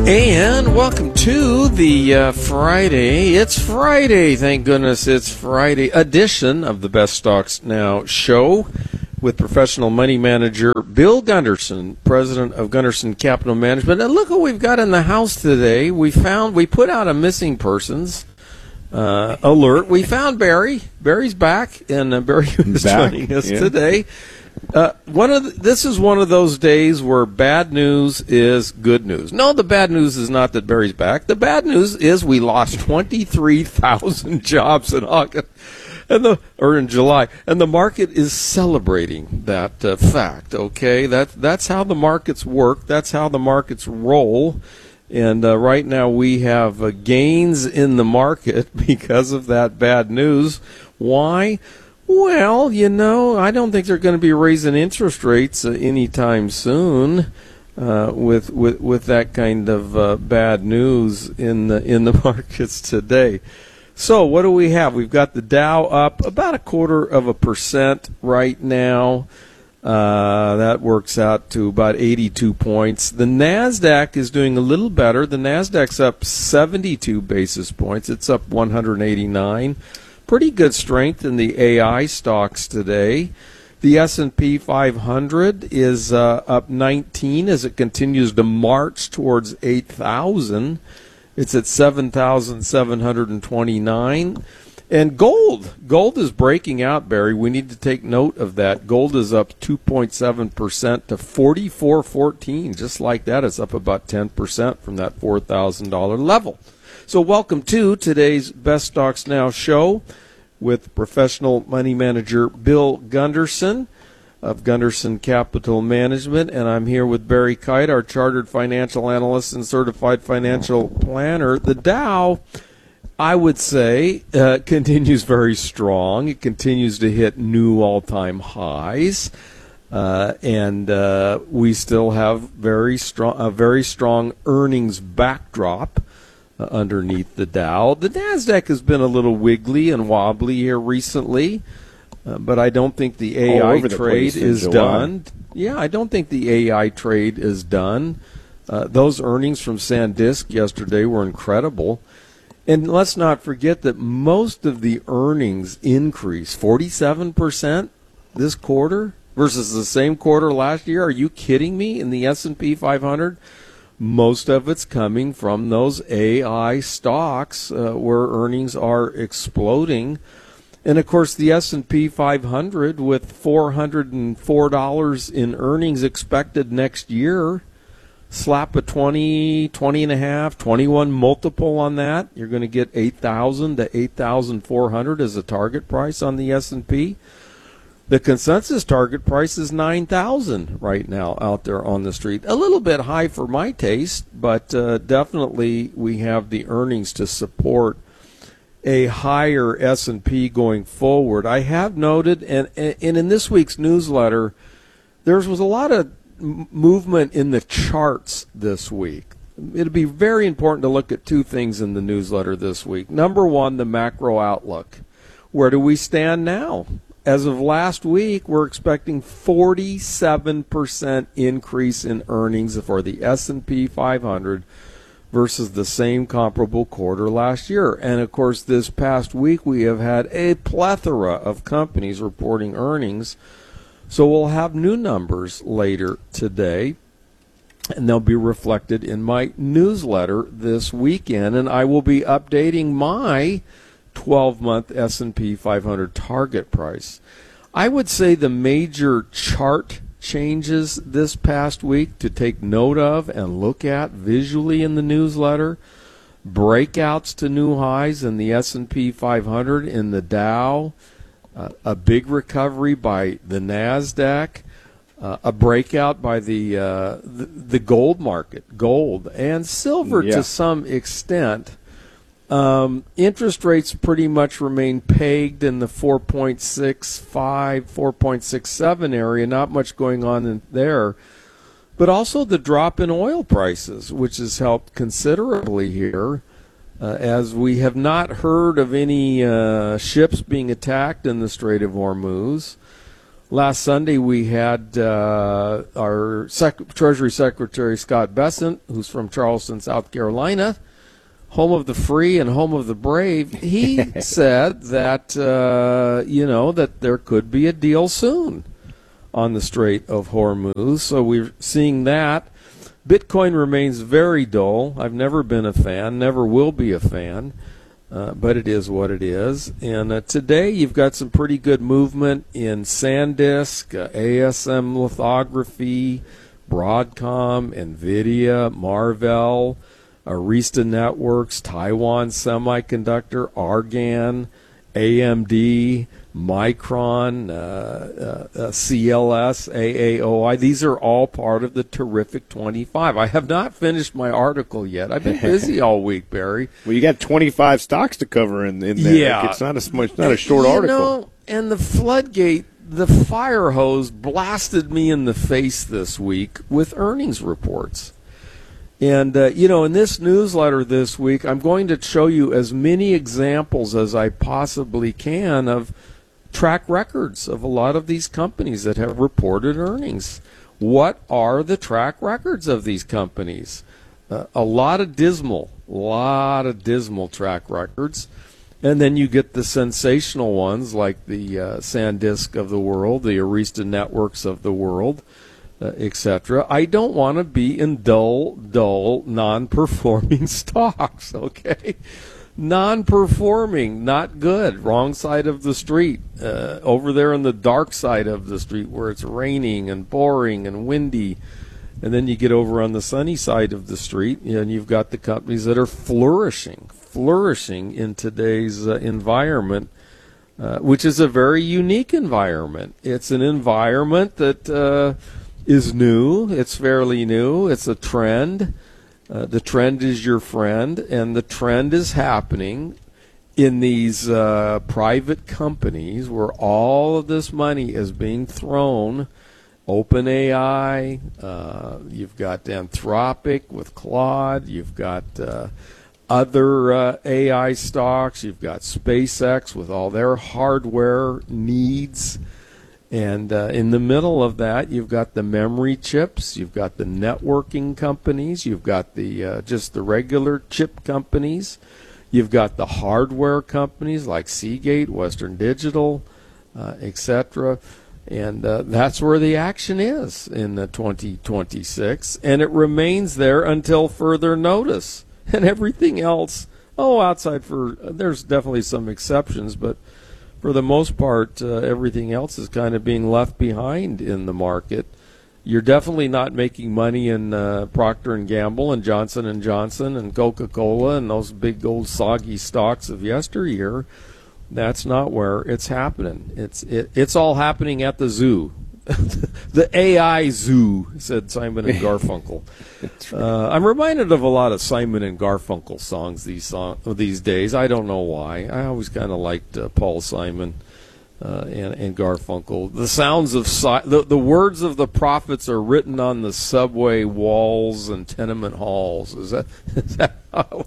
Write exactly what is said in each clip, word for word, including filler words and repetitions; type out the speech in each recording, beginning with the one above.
And welcome to the uh, Friday. It's Friday, thank goodness it's Friday edition of the Best Stocks Now show with professional money manager Bill Gunderson, president of Gunderson Capital Management. And look what we've got in the house today. We found, we put out a missing persons uh, alert. We found Barry. Barry's back, and uh, Barry is joining us yeah. today. Uh, one of the, this is one of those days where bad news is good news. No, the bad news is not that Barry's back. The bad news is we lost twenty-three thousand jobs in August, and the or in July, and the market is celebrating that uh, fact. Okay, that that's how the markets work. That's how the markets roll. And uh, right now we have uh, gains in the market because of that bad news. Why? Well, you know, I don't think they're going to be raising interest rates uh, anytime soon uh, with, with with that kind of uh, bad news in the in the markets today. So what do we have? We've got the Dow up about a quarter of a percent right now. Uh, that works out to about eighty-two points. The NASDAQ is doing a little better. The NASDAQ's up seventy-two basis points. It's up one hundred eighty-nine. Pretty good strength in the A I stocks today. The S and P five hundred is uh, up nineteen as it continues to march towards eight thousand. It's at seven thousand seven hundred twenty-nine. And gold. Gold is breaking out, Barry. We need to take note of that. Gold is up two point seven percent to forty-four fourteen. Just like that, it's up about ten percent from that four thousand dollars level. So welcome to today's Best Stocks Now show with professional money manager Bill Gunderson of Gunderson Capital Management. And I'm here with Barry Kite, our chartered financial analyst and certified financial planner. The Dow, I would say, uh, continues very strong. It continues to hit new all-time highs. Uh, and uh, we still have very strong, a very strong earnings backdrop Uh, underneath the Dow. The NASDAQ has been a little wiggly and wobbly here recently, uh, but I don't think the A I trade is done. Yeah, I don't think the A I trade is done. Uh, those earnings from SanDisk yesterday were incredible. And let's not forget that most of the earnings increase, forty-seven percent this quarter versus the same quarter last year. Are you kidding me? In the S and P five hundred? Most of it's coming from those A I stocks uh, where earnings are exploding. And, of course, the S and P five hundred with four hundred four dollars in earnings expected next year, slap a twenty, twenty and a half, twenty-one multiple on that. You're going to get eight thousand to eight thousand four hundred as a target price on the S and P. The consensus target price is nine thousand right now out there on the street. A little bit high for my taste, but uh, definitely we have the earnings to support a higher S and P going forward. I have noted, and, and in this week's newsletter, there was a lot of movement in the charts this week. It'll be very important to look at two things in the newsletter this week. Number one, the macro outlook. Where do we stand now? As of last week, we're expecting forty-seven percent increase in earnings for the S and P five hundred versus the same comparable quarter last year. And, of course, this past week we have had a plethora of companies reporting earnings. So we'll have new numbers later today, and they'll be reflected in my newsletter this weekend. And I will be updating my twelve-month S and P five hundred target price. I would say the major chart changes this past week to take note of and look at visually in the newsletter: breakouts to new highs in the S and P five hundred, in the Dow, uh, a big recovery by the NASDAQ, uh, a breakout by the, uh, the the gold market, gold and silver yeah. to some extent. Um, interest rates pretty much remain pegged in the four point six five, four point six seven area, not much going on in there. But also the drop in oil prices, which has helped considerably here, uh, as we have not heard of any uh, ships being attacked in the Strait of Hormuz. Last Sunday we had uh, our Sec- Treasury Secretary Scott Bessent, who's from Charleston, South Carolina, home of the free and home of the brave. He said that, uh, you know, that there could be a deal soon on the Strait of Hormuz. So we're seeing that. Bitcoin remains very dull. I've never been a fan, never will be a fan. Uh, but it is what it is. And uh, today you've got some pretty good movement in SanDisk, uh, A S M Lithography, Broadcom, NVIDIA, Marvell, Arista Networks, Taiwan Semiconductor, Argan, A M D, Micron, uh, uh, uh, C L S, A A O I. These are all part of the terrific twenty-five. I have not finished my article yet. I've been busy all week, Barry. Well, you got twenty-five stocks to cover in, in there. Yeah. It's not a, it's not a short you article. Know, and the floodgate, the fire hose blasted me in the face this week with earnings reports. And, uh, you know, in this newsletter this week, I'm going to show you as many examples as I possibly can of track records of a lot of these companies that have reported earnings. What are the track records of these companies? Uh, a lot of dismal, a lot of dismal track records. And then you get the sensational ones like the uh, SanDisk of the world, the Arista Networks of the world, Uh, et cetera. I don't want to be in dull, dull, non-performing stocks, okay? Non-performing, not good, wrong side of the street, uh, over there on the dark side of the street where it's raining and pouring and windy. And then you get over on the sunny side of the street, and you've got the companies that are flourishing, flourishing in today's uh, environment, uh, which is a very unique environment. It's an environment that uh, is new. It's fairly new. It's a trend. Uh, the trend is your friend, and the trend is happening in these uh, private companies where all of this money is being thrown. OpenAI, uh, you've got Anthropic with Claude, you've got uh, other uh, A I stocks, you've got SpaceX with all their hardware needs. And uh, in the middle of that, you've got the memory chips, you've got the networking companies, you've got the uh, just the regular chip companies, you've got the hardware companies like Seagate, Western Digital, uh, et cetera. And uh, that's where the action is in the twenty twenty-six, and it remains there until further notice. And everything else, oh, outside for there's definitely some exceptions, but for the most part, uh, everything else is kind of being left behind in the market. You're definitely not making money in uh, Procter and Gamble and Johnson and Johnson and Coca-Cola and those big old soggy stocks of yesteryear. That's not where it's happening. It's it, it's all happening at the zoo. The A I zoo, said Simon and Garfunkel. Uh, I'm reminded of a lot of Simon and Garfunkel songs these song, these days. I don't know why. I always kind of liked uh, Paul Simon uh, and, and Garfunkel. The sounds of si- the the words of the prophets are written on the subway walls and tenement halls. Is that is that how?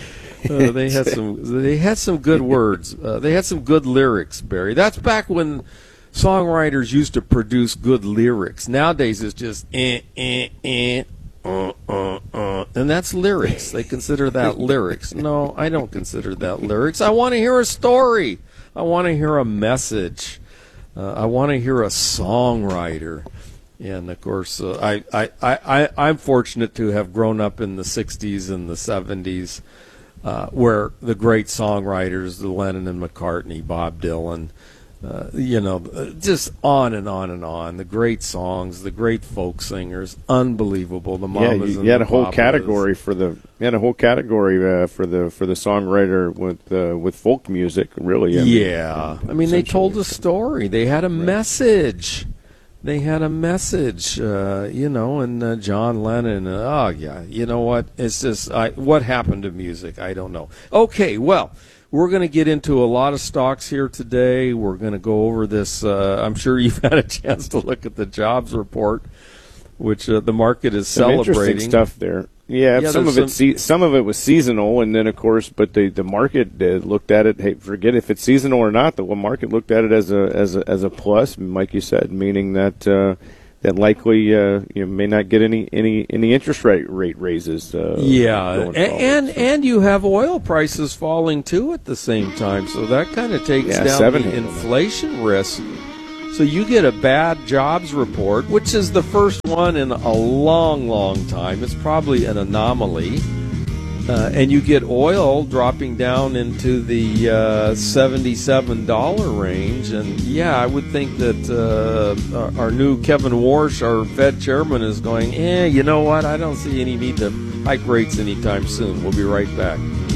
Uh, they had some. They had some good words. Uh, they had some good lyrics, Barry. That's back when songwriters used to produce good lyrics. Nowadays, it's just eh, eh, eh, uh, uh, uh, and that's lyrics. They consider that lyrics. No, I don't consider that lyrics. I want to hear a story. I want to hear a message. Uh, I want to hear a songwriter. And of course, uh, I, I, I, I, I'm fortunate to have grown up in the sixties and the seventies. Uh, where the great songwriters, the Lennon and McCartney, Bob Dylan, uh, you know, just on and on and on. The great songs, the great folk singers, unbelievable. The Mamas yeah, you, and you had the a whole Papas. category for the you had a whole category uh, for the for the songwriter with uh, with folk music. Really, I mean, yeah. I mean, they told a story. They had a right. message. They had a message, uh, you know, and uh, John Lennon. Uh, oh, yeah, you know what? It's just, I, what happened to music? I don't know. Okay, well, we're going to get into a lot of stocks here today. We're going to go over this. Uh, I'm sure you've had a chance to look at the jobs report, which uh, the market is Some celebrating. interesting stuff there. Yeah, Yeah, some there's of it some- se- some of it was seasonal, and then of course, but the the market uh, looked at it. Hey, forget if it's seasonal or not. The market looked at it as a as a as a plus, like you said, meaning that uh, that likely uh, you may not get any any any interest rate rate raises. Uh, Yeah, going and forward, and, so. and you have oil prices falling too at the same time, so that kind of takes Yeah, down seven the handle. inflation risk. So you get a bad jobs report, which is the first one in a long, long time. It's probably an anomaly. Uh, and you get oil dropping down into the uh, seventy-seven dollars range. And, yeah, I would think that uh, our, our new Kevin Warsh, our Fed chairman, is going, eh, you know what? I don't see any need to hike rates anytime soon. We'll be right back.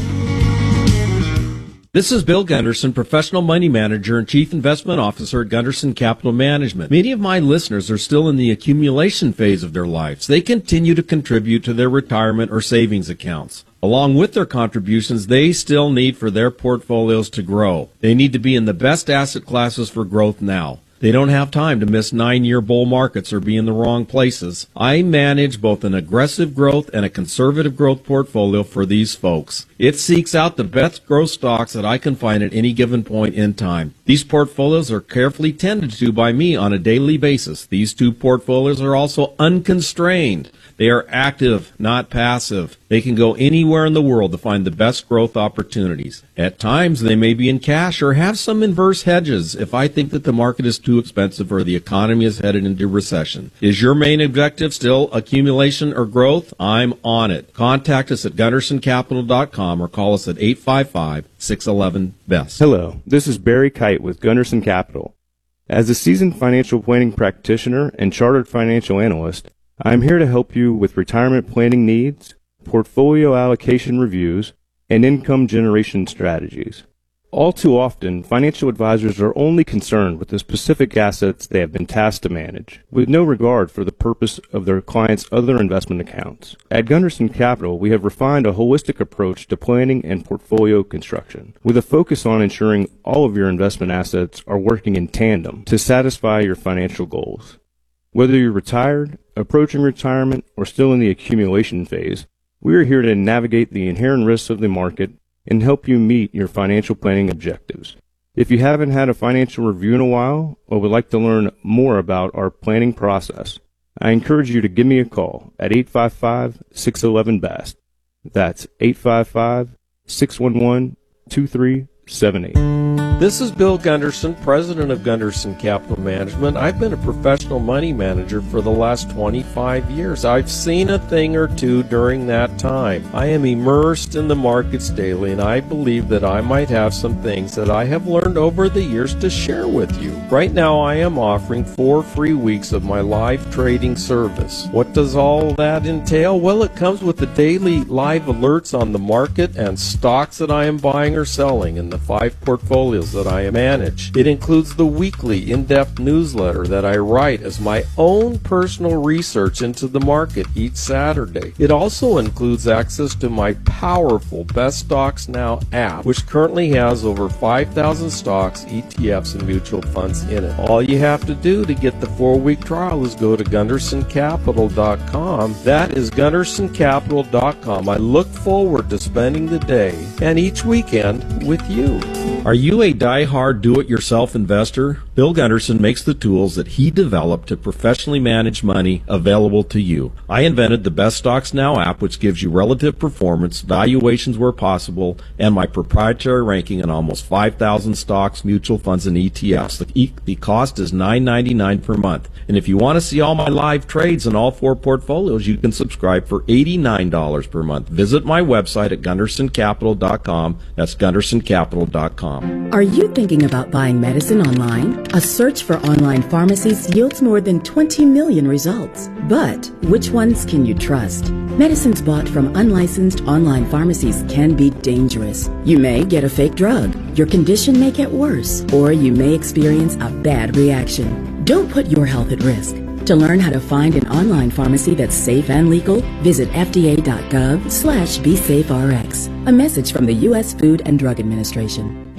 This is Bill Gunderson, Professional Money Manager and Chief Investment Officer at Gunderson Capital Management. Many of my listeners are still in the accumulation phase of their lives. They continue to contribute to their retirement or savings accounts. Along with their contributions, they still need for their portfolios to grow. They need to be in the best asset classes for growth now. They don't have time to miss nine-year bull markets or be in the wrong places. I manage both an aggressive growth and a conservative growth portfolio for these folks. It seeks out the best growth stocks that I can find at any given point in time. These portfolios are carefully tended to by me on a daily basis. These two portfolios are also unconstrained. They are active, not passive. They can go anywhere in the world to find the best growth opportunities. At times, they may be in cash or have some inverse hedges if I think that the market is too expensive or the economy is headed into recession. Is your main objective still accumulation or growth? I'm on it. Contact us at gunderson capital dot com or call us at eight five five, six one one, B E S T. Hello, this is Barry Kite with Gunderson Capital. As a seasoned financial planning practitioner and chartered financial analyst, I am here to help you with retirement planning needs, portfolio allocation reviews, and income generation strategies. All too often, financial advisors are only concerned with the specific assets they have been tasked to manage, with no regard for the purpose of their clients' other investment accounts. At Gunderson Capital, we have refined a holistic approach to planning and portfolio construction, with a focus on ensuring all of your investment assets are working in tandem to satisfy your financial goals. Whether you're retired, approaching retirement, or still in the accumulation phase, we are here to navigate the inherent risks of the market and help you meet your financial planning objectives. If you haven't had a financial review in a while or would like to learn more about our planning process, I encourage you to give me a call at eight five five, six one one, B E S T. That's eight five five, six one one, two three seven eight. This is Bill Gunderson, president of Gunderson Capital Management. I've been a professional money manager for the last twenty-five years. I've seen a thing or two during that time. I am immersed in the markets daily, and I believe that I might have some things that I have learned over the years to share with you. Right now, I am offering four free weeks of my live trading service. What does all that entail? Well, it comes with the daily live alerts on the market and stocks that I am buying or selling in the five portfolios that I manage. It includes the weekly in-depth newsletter that I write as my own personal research into the market each Saturday. It also includes access to my powerful Best Stocks Now app, which currently has over five thousand stocks, E T Fs, and mutual funds in it. All you have to do to get the four-week trial is go to gunderson capital dot com. That is gunderson capital dot com. I look forward to spending the day and each weekend with you. Are you a die-hard do-it-yourself investor? Bill Gunderson makes the tools that he developed to professionally manage money available to you. I invented the Best Stocks Now app, which gives you relative performance, valuations where possible, and my proprietary ranking in almost five thousand stocks, mutual funds, and E T Fs. The, e- the cost is nine ninety-nine per month. And if you want to see all my live trades in all four portfolios, you can subscribe for eighty-nine dollars per month. Visit my website at gunderson capital dot com. That's gunderson capital dot com. Are you thinking about buying medicine online? A search for online pharmacies yields more than twenty million results. But which ones can you trust? Medicines bought from unlicensed online pharmacies can be dangerous. You may get a fake drug, your condition may get worse, or you may experience a bad reaction. Don't put your health at risk. To learn how to find an online pharmacy that's safe and legal, visit F D A dot gov slash be safe R X. A message from the U S Food and Drug Administration.